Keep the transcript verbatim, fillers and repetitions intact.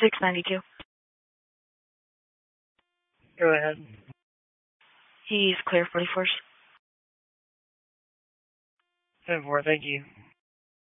six ninety-two. Go ahead. He's clear, forty-fours. ten four, thank you.